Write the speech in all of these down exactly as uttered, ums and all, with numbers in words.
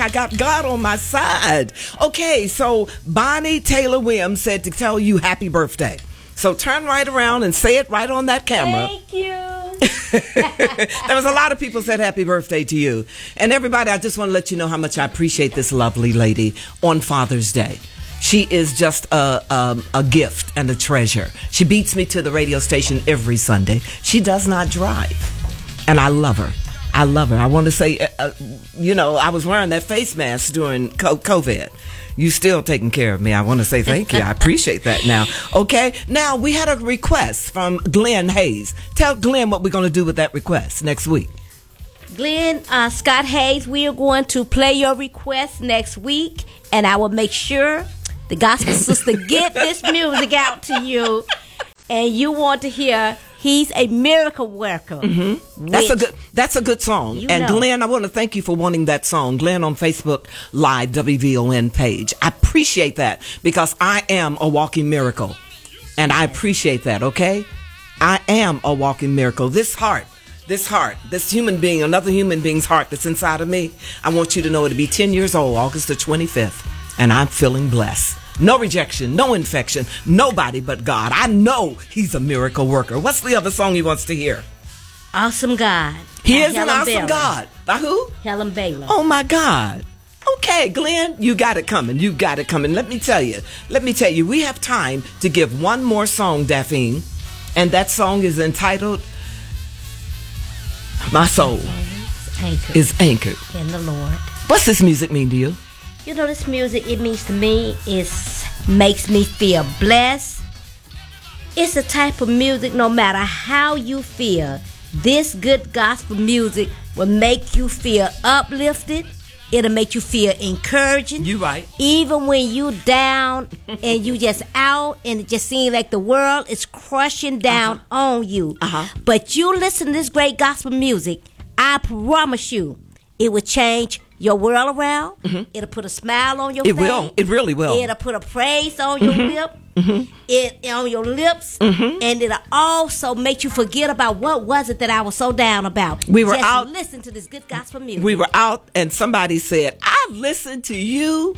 I got God on my side. Okay, so Bonnie Taylor Williams said to tell you happy birthday. So turn right around and say it right on that camera. Thank you. There was a lot of people said happy birthday to you. And everybody, I just want to let you know how much I appreciate this lovely lady on Father's Day. She is just a, a, a gift and a treasure. She beats me to the radio station every Sunday. She does not drive. And I love her. I love her. I want to say, uh, uh, you know, I was wearing that face mask during COVID. You still taking care of me. I want to say thank you. I appreciate that now. Okay. Now, we had a request from Glenn Hayes. Tell Glenn what we're going to do with that request next week. Glenn, uh, Scott Hayes, we are going to play your request next week, and I will make sure the gospel sister get this music out to you. And you want to hear He's a Miracle Worker. Mm-hmm. That's a good that's a good song. And know. Glenn, I want to thank you for wanting that song. Glenn on Facebook Live W V O N page. I appreciate that because I am a walking miracle. And I appreciate that, okay? I am a walking miracle. This heart, this heart, this human being, another human being's heart that's inside of me, I want you to know it'll be ten years old, August the twenty-fifth. And I'm feeling blessed. No rejection, no infection, nobody but God. I know He's a miracle worker. What's the other song he wants to hear? Awesome God. He is an awesome Baylor. God. By who? Helen Baylor. Oh, my God. Okay, Glenn, you got it coming. You got it coming. Let me tell you. Let me tell you, we have time to give one more song, Daphne. And that song is entitled, My Soul anchored. is Anchored in the Lord. What's this music mean to you? You know, this music, it means to me, it makes me feel blessed. It's a type of music, no matter how you feel, this good gospel music will make you feel uplifted. It'll make you feel encouraging. You right. Even when you down and you just out and it just seems like the world is crushing down uh-huh. on you. Uh-huh. But you listen to this great gospel music, I promise you, it will change your world around. Mm-hmm. It'll put a smile on your it face. It will. It really will. It'll put a praise on your mm-hmm. lip. Mm-hmm. It on your lips. Mm-hmm. And it'll also make you forget about what was it that I was so down about. We were Just out. listen to this good gospel music. We were out and somebody said, I've listened to you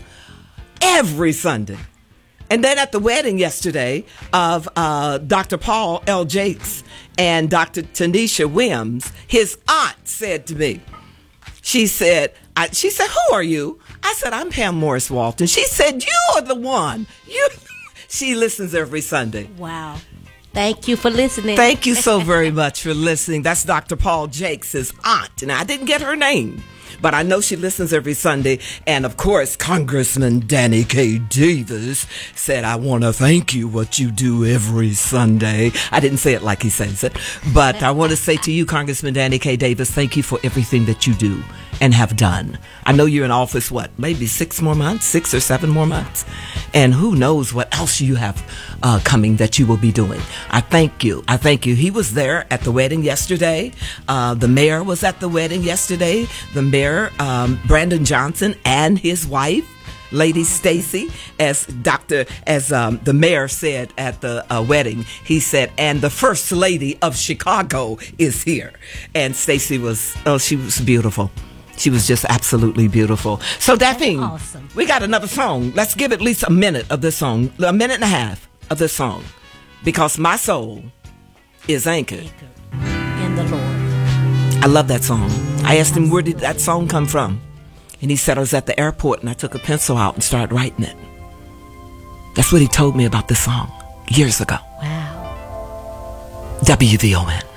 every Sunday. And then at the wedding yesterday of uh, Doctor Paul L. Jakes and Doctor Tanisha Williams, his aunt said to me, She said, I, she said, who are you? I said, I'm Pam Morris Walton. She said, you are the one. You. She listens every Sunday. Wow. Thank you for listening. Thank you so very much for listening. That's Doctor Paul Jakes' aunt. And I didn't get her name, but I know she listens every Sunday. And, of course, Congressman Danny K. Davis said, I want to thank you what you do every Sunday. I didn't say it like he says it, but I want to say to you, Congressman Danny K. Davis, thank you for everything that you do and have done. I know you're in office, what, maybe six more months, six or seven more months? And who knows what else you have uh, coming that you will be doing. I thank you. I thank you. He was there at the wedding yesterday. Uh, the mayor was at the wedding yesterday. The mayor, um, Brandon Johnson, and his wife, Lady Stacy, as Doctor, as um, the mayor said at the uh, wedding, he said, and the First Lady of Chicago is here. And Stacy was, oh, she was beautiful. She was just absolutely beautiful. So, Daphne, awesome. We got another song. Let's give at least a minute of this song, a minute and a half of this song, because my soul is anchored in the Lord. I love that song. I asked him, where did that song come from? And he said, I was at the airport and I took a pencil out and started writing it. That's what he told me about this song years ago. Wow. W V O N.